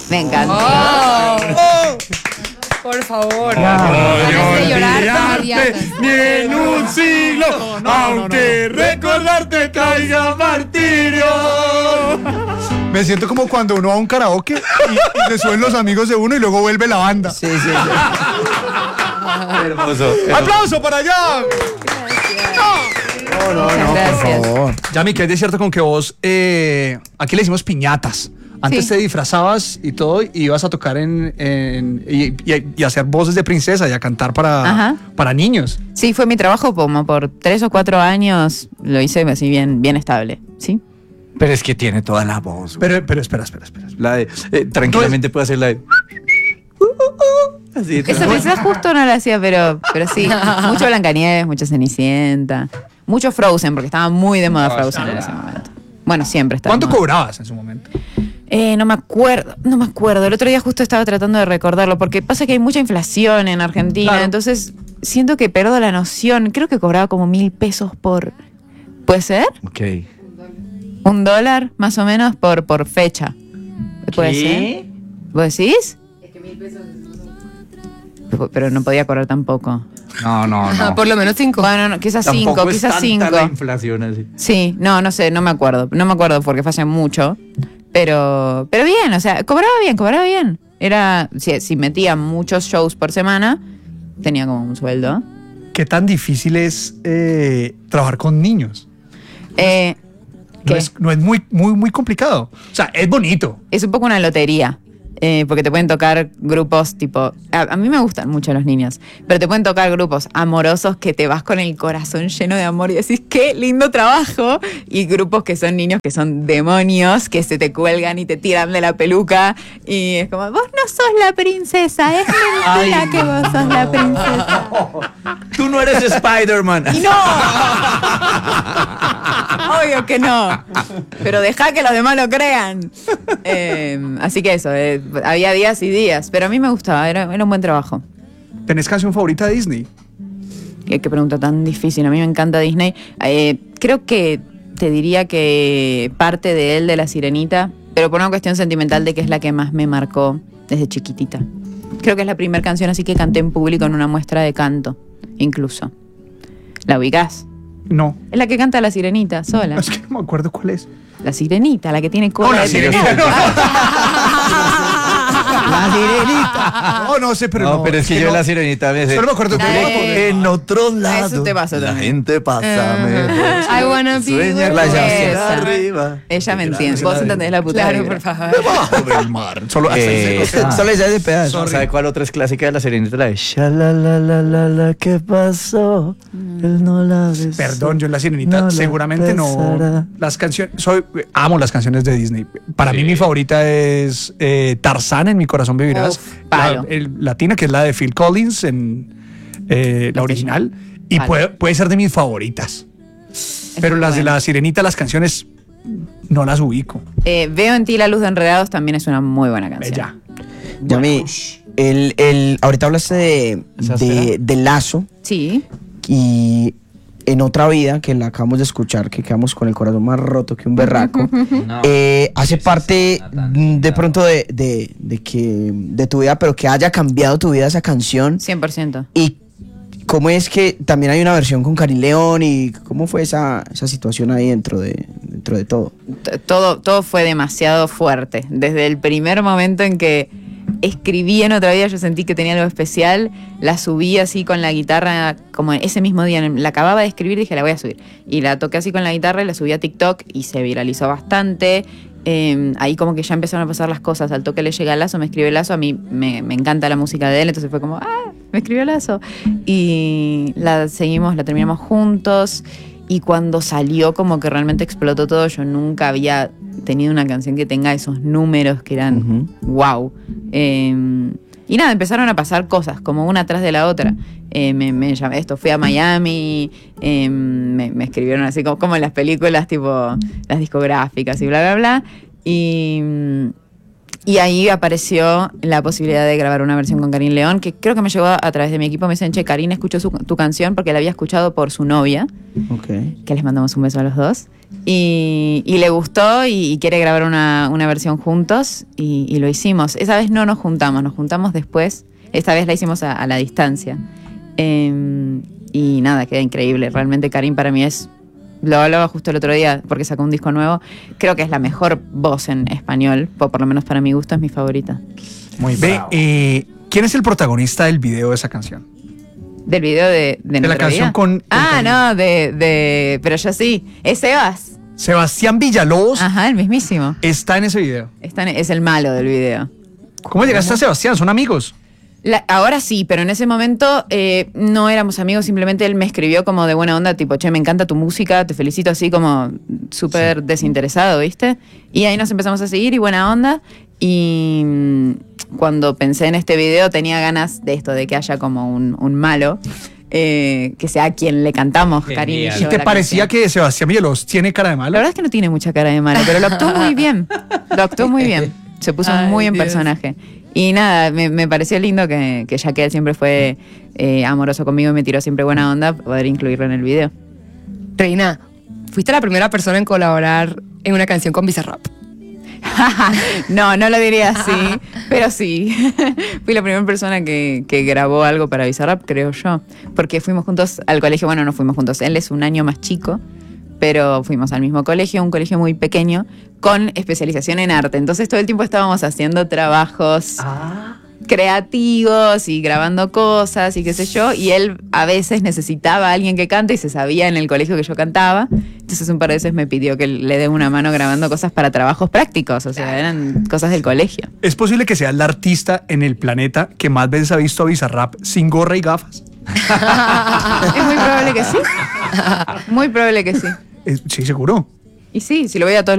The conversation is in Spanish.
Me encantó. Por favor. Ganas de llorar ni en un siglo, aunque recordarte traiga martirio. Me siento como cuando uno va a un karaoke y le suben los amigos de uno y luego vuelve la banda. Sí. Hermoso. ¡Aplauso para allá! No, Gracias. por favor. Yami, ¿qué es de cierto con que vos, aquí le decimos piñatas? Antes Sí. te disfrazabas y todo, y ibas a tocar y hacer voces de princesa y a cantar Ajá. para niños. Sí, fue mi trabajo como por 3 o 4 años. Lo hice así bien estable, ¿sí? Pero es que tiene toda la voz. Pero espera. La de, tranquilamente puede hacer la de... Así, Esa princesa justo no la hacía, pero sí. Mucho Blancanieves, mucha Cenicienta. Mucho Frozen, porque estaba muy de moda Frozen en ese momento. Bueno, siempre estaba. ¿Cuánto cobrabas en su momento? No me acuerdo. El otro día justo estaba tratando de recordarlo, porque pasa que hay mucha inflación en Argentina, Claro. entonces siento que pierdo la noción. Creo que cobraba como 1.000 pesos por... ¿Puede ser? Ok. $1 más o menos por fecha. ¿Puede ser? ¿Vos decís? Es que 1.000 pesos... Pero no podía cobrar tampoco. No. Por lo menos 5. Bueno, no, quizás 5, Tampoco es quizás tanta 5. la inflación así. Sí, no sé, no me acuerdo. No me acuerdo porque fue hace mucho. Pero bien, o sea, cobraba bien. Era, si metía muchos shows por semana, tenía como un sueldo. ¿Qué tan difícil es trabajar con niños? ¿Qué? No es muy complicado. O sea, es bonito. Es un poco una lotería. Porque te pueden tocar grupos tipo... A mí me gustan mucho los niños, pero te pueden tocar grupos amorosos que te vas con el corazón lleno de amor y decís, ¡qué lindo trabajo! Y grupos que son niños que son demonios, que se te cuelgan y te tiran de la peluca y es como, vos no sos la princesa, es mentira que vos sos la princesa. Tú no eres Spider-Man. ¡Y no! Obvio que no. Pero dejá que los demás lo crean. Así que eso, había días y días. Pero a mí me gustaba, era un buen trabajo. ¿Tenés canción favorita de Disney? Qué pregunta tan difícil. A mí me encanta Disney. Creo que te diría que parte de él, de La Sirenita, pero por una cuestión sentimental de que es la que más me marcó desde chiquitita. Creo que es la primera canción así que canté en público en una muestra de canto, incluso. ¿La ubicás? No. Es la que canta La Sirenita, sola. Es que no me acuerdo cuál es. La Sirenita, la que tiene cola. No, La de Sirenita. La sirenita. No sé, pero No, pero es que yo no. La Sirenita me Solo me acuerdo que en otros lados. Eso te pasa la también. gente pasa mejor. I wanna be Sueña with la you. Esa. arriba. Ella me entiende. Vos entendés la puta. Claro, vibra. por favor. debajo del mar. Solo hasta ahí se Ah. Solo ese pedazo. ¿Sabe cuál otra es clásica de La Sirenita? La de Shalalalalala, ¿qué pasó? Él no la besó. Perdón, yo en La Sirenita No la seguramente besará. no. Las canciones, amo las canciones de Disney. Para mí mi favorita es Tarzán, en mi corazón vivirás. Uf, palo. Latina, que es la de Phil Collins, en la original. Y Palo. puede ser de mis favoritas. Pero las de La Sirenita, las canciones, no las ubico. Veo en ti la luz de Enredados también es una muy buena canción. Ya. Yami, ahorita hablaste de Lazo Sí. y en otra vida que la acabamos de escuchar, que quedamos con el corazón más roto que un berraco, hace parte de pronto de tu vida, pero que haya cambiado tu vida esa canción. 100%. Y cómo es que también hay una versión con Karin León y cómo fue esa situación ahí dentro de todo. Todo fue demasiado fuerte. Desde el primer momento en que escribí en Otra Vida, yo sentí que tenía algo especial. La subí así con la guitarra, como ese mismo día. La acababa de escribir y dije, la voy a subir. Y la toqué así con la guitarra y la subí a TikTok y se viralizó bastante. Ahí como que ya empezaron a pasar las cosas. Al toque le llega Lazo, me escribe Lazo. A mí me encanta la música de él, entonces fue como, me escribió Lazo. Y la terminamos juntos. Y cuando salió como que realmente explotó todo, yo nunca había tenido una canción que tenga esos números que eran wow. Y nada, empezaron a pasar cosas, como una tras de la otra. Me llamé fui a Miami, me escribieron así como en las películas, tipo las discográficas y bla, bla, bla. Y ahí apareció la posibilidad de grabar una versión con Karin León, que creo que me llegó a través de mi equipo. Me dicen, Karin escuchó tu canción porque la había escuchado por su novia, Okay. que les mandamos un beso a los dos. Y le gustó y quiere grabar una versión juntos y lo hicimos. Esa vez no nos juntamos después. Esta vez la hicimos a la distancia. Y nada, queda increíble. Realmente Karim para mí lo hablaba justo el otro día porque sacó un disco nuevo. Creo que es la mejor voz en español, por lo menos para mi gusto es mi favorita. Muy bien. ¿Quién es el protagonista del video de esa canción? ¿Del video de la canción con no, pero yo sí. Es Sebas. Sebastián Villalobos. Ajá, el mismísimo. Está en ese video. Es el malo del video. ¿Cómo llegaste a Sebastián? ¿Son amigos? Ahora sí, pero en ese momento no éramos amigos, simplemente él me escribió como de buena onda, tipo, che, me encanta tu música, te felicito, así como súper desinteresado, ¿viste? Y ahí nos empezamos a seguir y buena onda. Y cuando pensé en este video tenía ganas de esto, de que haya como un malo, que sea a quien le cantamos, Karim y yo. ¿Y te parecía canción. que Sebastián Villalobos tiene cara de malo? La verdad es que no tiene mucha cara de malo, pero lo actuó muy bien. Se puso muy en personaje. Y nada, me pareció lindo que ya que él siempre fue amoroso conmigo y me tiró siempre buena onda, poder incluirlo en el video. Reina, fuiste la primera persona en colaborar en una canción con Bizarrap. No lo diría así, pero sí. Fui la primera persona que grabó algo para Bizarrap, creo yo. Porque fuimos juntos al colegio, bueno, no fuimos juntos, él es un año más chico, pero fuimos al mismo colegio, un colegio muy pequeño, con especialización en arte. Entonces todo el tiempo estábamos haciendo trabajos creativos y grabando cosas y qué sé yo, y él a veces necesitaba a alguien que cante y se sabía en el colegio que yo cantaba, entonces un par de veces me pidió que le dé una mano grabando cosas para trabajos prácticos, o sea, eran cosas del colegio. ¿Es posible que sea la artista en el planeta que más veces ha visto a Bizarrap sin gorra y gafas? Es muy probable que sí. Muy probable que sí. Sí, seguro. Y sí, si lo voy a todos